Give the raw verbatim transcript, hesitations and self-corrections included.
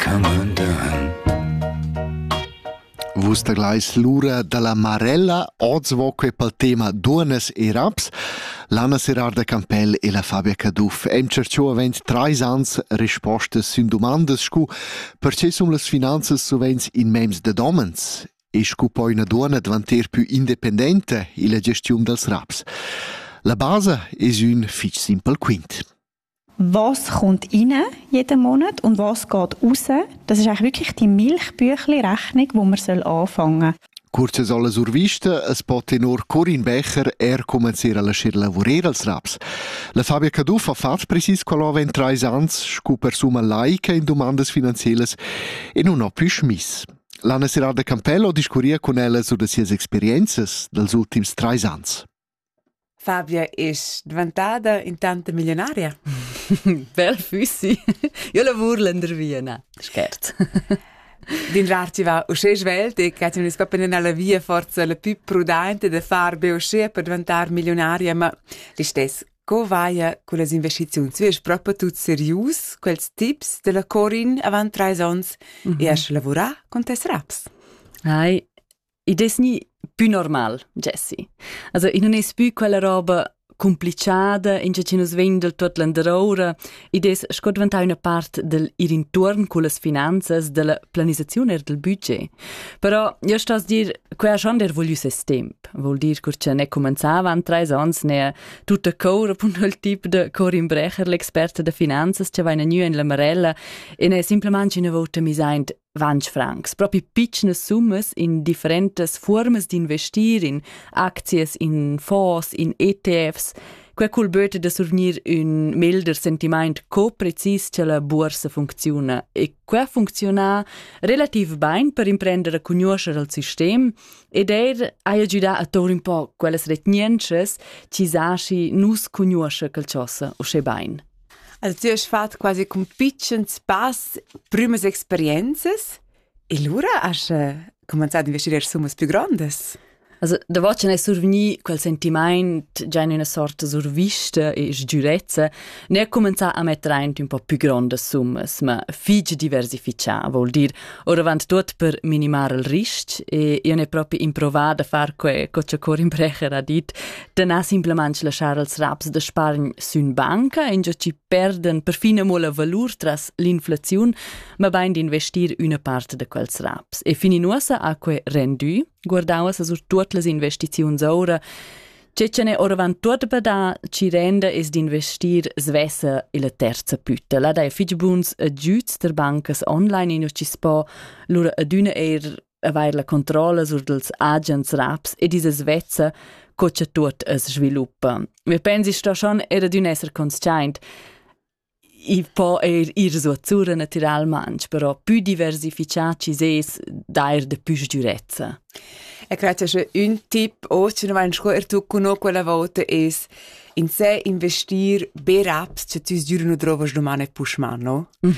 comandant. Vusta glais l'ura della Marella, oggi voce pel tema duonas e raps, l'Anna Serarda Campel e la Fabia Caduff. Em cerciò avent trais ans rispostas sun domandas scu perché sun las finanzas sovens in mems de domens e scu poi una duona davanter più independente e la gestione dels raps. La base es un fitch simpel quint. Was kommt rein jeden Monat und was geht raus? Das ist eigentlich wirklich die Milchbüchli-Rechnung, die man anfangen soll. Curze sola survista, es pot tenor Corinne Becher er comencer a lasciar lavorare als raps. La Fabia Caduff ha fatto precis quello in trais ans, scu per suma laica in domandas finanzielles e non ha più smiss. L'Anna Serarda Campello discuria con ella su de sies experienzas dels ultims trais ans. Fabia ist diventata intanto milionaria. Bel füssi. Io lavoro in der Viena. Scherz. Din rarci va usce svelt e che ci scoppano alla via forza la più prudente da far beusce per diventare milionaria, ma li stess co vaia con le investizioni. Tu es proprio tut serius quels tips della Corinne avant trais ans mm-hmm. e has lavora con tes raps. Ai, id es ni più normal, Jessie. Also, in non es più quella roba complicada, in che ci nos vendel tot l'andarora, id es scot diventare una part del ir intorn con le finanzas, della planizazione del budget. Però, io sto a dire, que ha schon der voglius es temp. Vuol dir che ne començava an trais ans, ne tutta cora, punto il tip de Corinne Brecher, l'experta de finanzas, che va in nu in la Marella, e ne simplemente una volta mi seint venti francs. Proprio piccine summes in differentes formas di investir, in acties, in fonds, in E T Fs, que cul böte de survenir un milder sentiment co precis che la borsa funziona. E que funziona relativ bain per imprendere a conoscere il sistema ed er ha aiutat a tor un po' quelles retniences ci sasci nus conosce quel cosa o sche bain. Also tu hast fatto quasi con piccins pass primas experiences e l'ora hast uh, cominciato a investire summas più grandes. Also, da voce ne surveni quel sentiment già in una sorta survista e sgiurezza, ne ha cominciato a mettere in un po' più grandi summas, ma fige diversificare, vuol dire, ora avanti tutto per minimare il rischio, e io ne proprio improvato a fare quel che Corinne Brecher ha detto, da non semplicemente lasciare els raps da spargn su in banca, in già ci perden per fine mo la valur tras l'inflazione, ma ben di investire una parte de quels raps. E fini nuosa a quel rendu, guardava se sur tutte le investizioni ora, c'è ce ne ora van tutto per da ci rende es di investir svessa e la terza pütta. La da fitch buns aggiuts der bankas online in ci spa lura aduna er avere la controlla sur dels agents raps e diese svezza co c'è tot es sviluppa. Mi pensi sto schon era d'un esser conscient I po er ir so azzurra naturalmente, però più diversificati ses dair de più giurezza. E credo che un tip oggi non vai scuola tu con quella volta es in sé investir be raps che tu giuro no trovas domani pushman, no?